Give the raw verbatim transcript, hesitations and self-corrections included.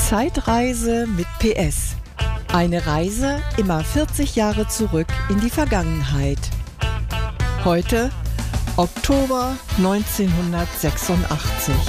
Zeitreise mit P S. Eine Reise immer vierzig Jahre zurück in die Vergangenheit. Heute Oktober neunzehnhundertsechsundachtzig.